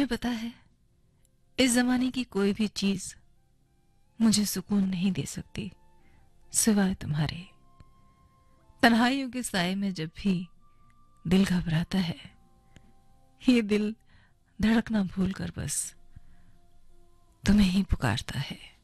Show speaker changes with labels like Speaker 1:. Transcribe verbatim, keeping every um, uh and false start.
Speaker 1: तुम्हें पता है, इस जमाने की कोई भी चीज मुझे सुकून नहीं दे सकती सिवाय तुम्हारे। तन्हाइयों के साए में जब भी दिल घबराता है, ये दिल धड़कना भूलकर बस तुम्हें ही पुकारता है।